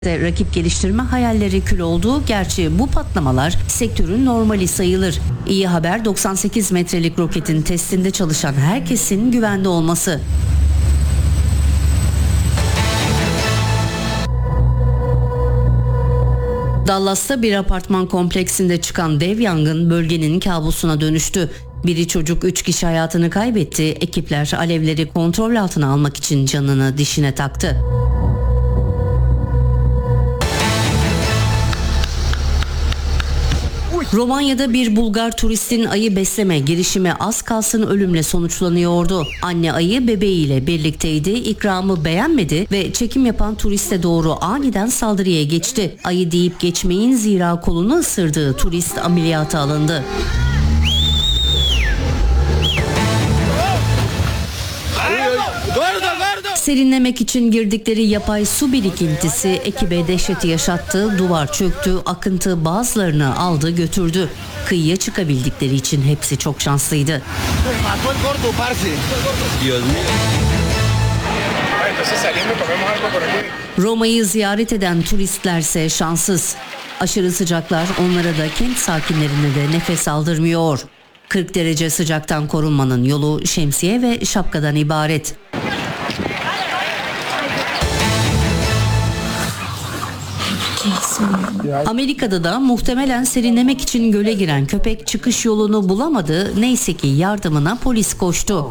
Rakip geliştirme hayalleri kül oldu. Gerçi bu patlamalar sektörün normali sayılır. İyi haber 98 metrelik roketin testinde çalışan herkesin güvende olması. Dallas'ta bir apartman kompleksinde çıkan dev yangın bölgenin kabusuna dönüştü. Biri çocuk, 3 kişi hayatını kaybetti. Ekipler alevleri kontrol altına almak için canını dişine taktı. Romanya'da bir Bulgar turistin ayı besleme girişimi az kalsın ölümle sonuçlanıyordu. Anne ayı bebeğiyle birlikteydi, ikramı beğenmedi ve çekim yapan turiste doğru aniden saldırıya geçti. Ayı deyip geçmeyin, zira kolunu ısırdığı turist ameliyata alındı. Serinlemek için girdikleri yapay su birikintisi ekibe dehşeti yaşattı, duvar çöktü, akıntı bazılarını aldı götürdü. Kıyıya çıkabildikleri için hepsi çok şanslıydı. Roma'yı ziyaret eden turistlerse şanssız. Aşırı sıcaklar onlara da kent sakinlerine de nefes aldırmıyor. 40 derece sıcaktan korunmanın yolu şemsiye ve şapkadan ibaret. Amerika'da da muhtemelen serinlemek için göle giren köpek çıkış yolunu bulamadı. Neyse ki yardımına polis koştu.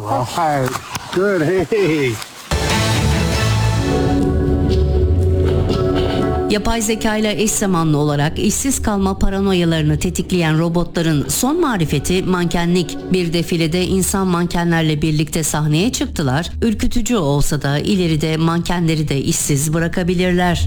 Yapay zeka ile eş zamanlı olarak işsiz kalma paranoyalarını tetikleyen robotların son marifeti mankenlik. Bir defilede insan mankenlerle birlikte sahneye çıktılar. Ürkütücü olsa da ileride mankenleri de işsiz bırakabilirler.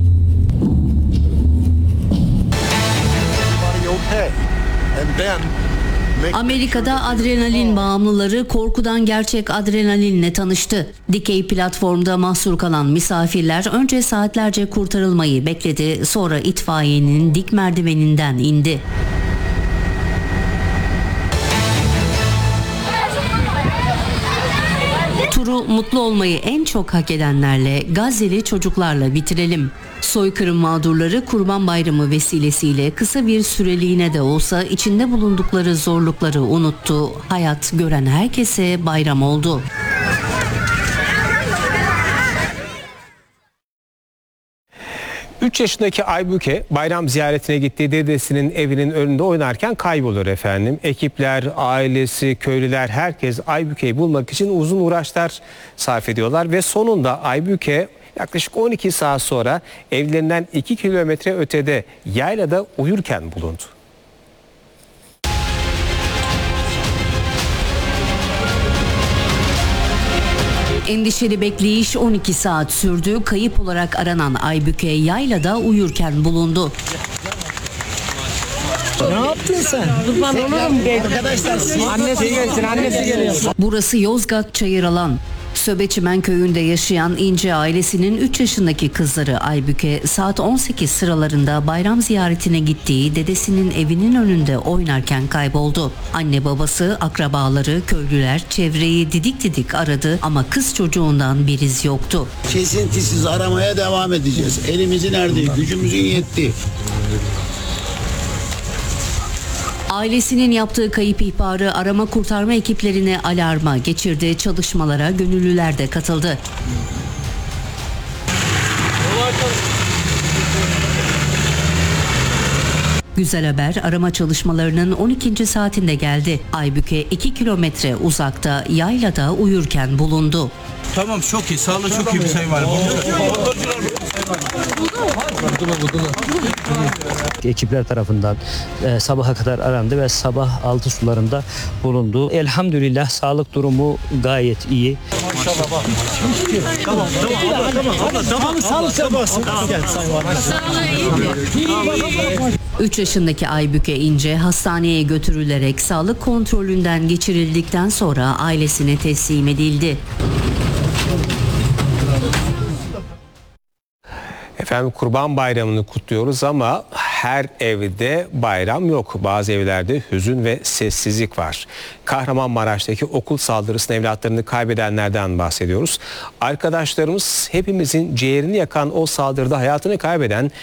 Amerika'da adrenalin bağımlıları korkudan gerçek adrenalinle tanıştı. Dikey platformda mahsur kalan misafirler önce saatlerce kurtarılmayı bekledi, sonra itfaiyenin dik merdiveninden indi. Turu mutlu olmayı en çok hak edenlerle, Gazze'li çocuklarla bitirelim. Soykırım mağdurları Kurban Bayramı vesilesiyle kısa bir süreliğine de olsa içinde bulundukları zorlukları unuttu. Hayat gören herkese bayram oldu. Üç yaşındaki Aybüke bayram ziyaretine gittiği dedesinin evinin önünde oynarken kaybolur efendim. Ekipler, ailesi, köylüler herkes Aybüke'yi bulmak için uzun uğraşlar sarf ediyorlar ve sonunda Aybüke yaklaşık 12 saat sonra evlerinden 2 kilometre ötede yaylada uyurken bulundu. Endişeli bekleyiş 12 saat sürdü. Kayıp olarak aranan Aybüke yaylada uyurken bulundu. Ne yaptın sen? Kurban olurum. Arkadaşlar annesi gelsin, annesi geliyor. Burası Yozgat Çayıralan. Söbeçimen köyünde yaşayan İnce ailesinin 3 yaşındaki kızları Aybüke saat 18 sıralarında bayram ziyaretine gittiği dedesinin evinin önünde oynarken kayboldu. Anne babası, akrabaları, köylüler çevreyi didik didik aradı ama kız çocuğundan bir iz yoktu. Kesintisiz aramaya devam edeceğiz. Elimizin erdiği, gücümüzün yettiği. Ailesinin yaptığı kayıp ihbarı arama kurtarma ekiplerini alarma geçirdi. Çalışmalara gönüllüler de katıldı. Güzel haber arama çalışmalarının 12. saatinde geldi. Aybüke 2 kilometre uzakta yaylada uyurken bulundu. Tamam, çok iyi. Sağlığı çok iyi bir sayın valim. Ekipler tarafından sabaha kadar arandı ve sabah 6 sularında bulundu. Elhamdülillah sağlık durumu gayet iyi. Maşallah bak. Tamam. 3 yaşındaki Aybüke İnce hastaneye götürülerek sağlık kontrolünden geçirildikten sonra ailesine teslim edildi. Efendim Kurban Bayramı'nı kutluyoruz ama her evde bayram yok. Bazı evlerde hüzün ve sessizlik var. Kahramanmaraş'taki okul saldırısında evlatlarını kaybedenlerden bahsediyoruz. Arkadaşlarımız hepimizin ciğerini yakan o saldırıda hayatını kaybeden